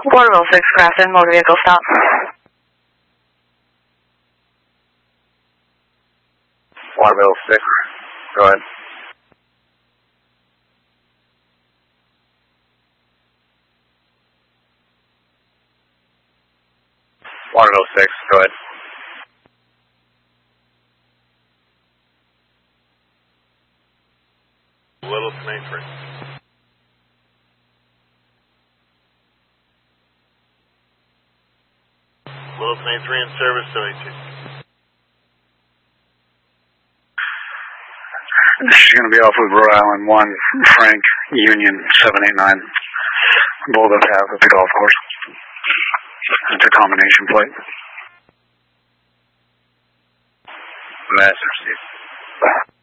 Waterville 6, Grafton, motor vehicle stop. Waterville 6, go ahead. Waterville 6, go ahead. Littleton A3. Littleton A3 in service, 72. This is going to be off of Rhode Island 1, Frank, Union 789. Both of half at the golf course. It's a combination plate. Master, Steve.